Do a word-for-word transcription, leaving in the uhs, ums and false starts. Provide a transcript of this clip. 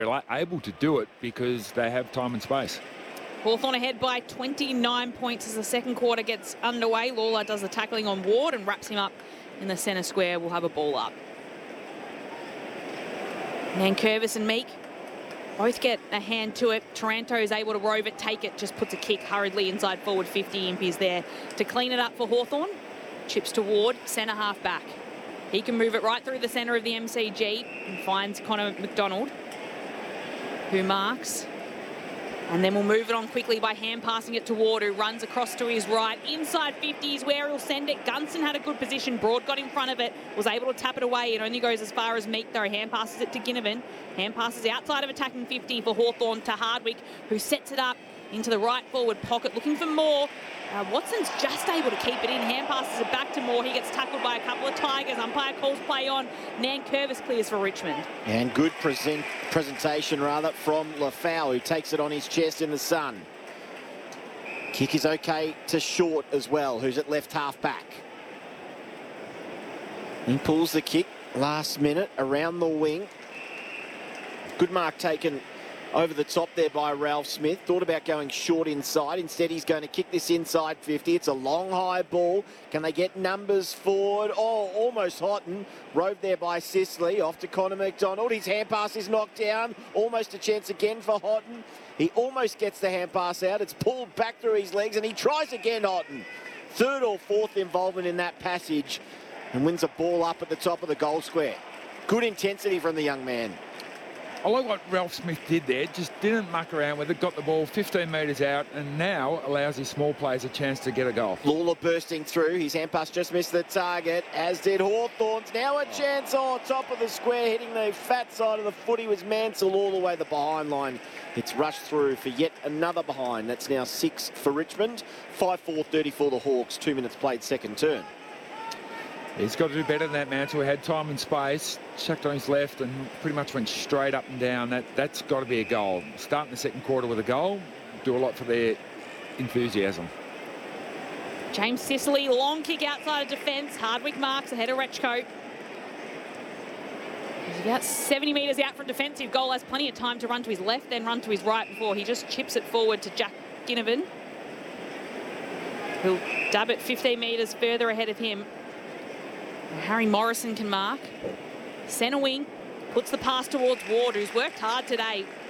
They're able to do it because they have time and space. Hawthorn ahead by twenty-nine points as the second quarter gets underway. Lawler does the tackling on Ward and wraps him up in the centre square. We'll have a ball up. Nankervis and Meek both get a hand to it. Taranto is able to rove it, take it, just puts a kick hurriedly inside forward fifty. Impey is there to clean it up for Hawthorn. Chips to Ward, centre half back. He can move it right through the centre of the M C G and finds Connor McDonald, who marks. And then we'll move it on quickly by hand passing it to Ward, who runs across to his right. Inside fifty is where he'll send it. Gunston had a good position. Broad got in front of it, was able to tap it away. It only goes as far as Meek, though. Hand passes it to Ginnivan. Hand passes outside of attacking fifty for Hawthorn to Hardwick, who sets it up into the right forward pocket, looking for more. Uh, Watson's just able to keep it in. Hand passes it back to Moore. He gets tackled by a couple of Tigers. Umpire calls play on. Nankervis clears for Richmond. And good present presentation, rather, from Lafau, who takes it on his chest in the sun. Kick is okay to Short as well, who's at left half back. He pulls the kick last minute around the wing. Good mark taken over the top there by Ralph Smith. Thought about going short inside. Instead, he's going to kick this inside fifty. It's a long, high ball. Can they get numbers forward? Oh, almost Houghton. Roved there by Sisley. Off to Connor McDonald. His hand pass is knocked down. Almost a chance again for Houghton. He almost gets the hand pass out. It's pulled back through his legs, and he tries again, Houghton. Third or fourth involvement in that passage, and wins a ball up at the top of the goal square. Good intensity from the young man. I like what Ralph Smith did there. Just didn't muck around with it. Got the ball fifteen metres out and now allows his small players a chance to get a goal. Lawler bursting through. His hand pass just missed the target, as did Hawthorn's. Now a chance on oh, top of the square, hitting the fat side of the footy was Mansell all the way the behind line. It's rushed through for yet another behind. That's now six for Richmond. five four thirty for the Hawks. Two minutes played, second turn. He's got to do better than that, Mansell. He had time and space, chucked on his left and pretty much went straight up and down. That, that's got to be a goal. Starting the second quarter with a goal, do a lot for their enthusiasm. James Sicily, long kick outside of defence. Hardwick marks ahead of Rechko. He's about seventy metres out from defensive goal. Has plenty of time to run to his left, then run to his right before he just chips it forward to Jack Ginnivan, who'll dab it fifteen metres further ahead of him. Harry Morrison can mark. Centre wing, puts the pass towards Ward, who's worked hard today.